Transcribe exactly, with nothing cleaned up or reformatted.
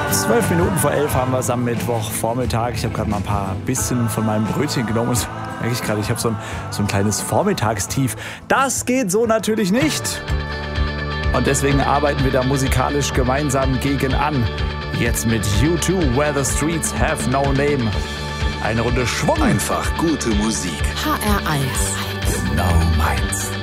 Zwölf Minuten vor elf haben wir es am Mittwochvormittag. Ich habe gerade mal ein paar bisschen von meinem Brötchen genommen und merke ich gerade, ich habe so ein, so ein kleines Vormittagstief. Das geht so natürlich nicht. Und deswegen arbeiten wir da musikalisch gemeinsam gegen an. Jetzt mit U zwei, Where the Streets Have No Name. Eine Runde Schwung. Einfach gute Musik. H R eins. Genau meins.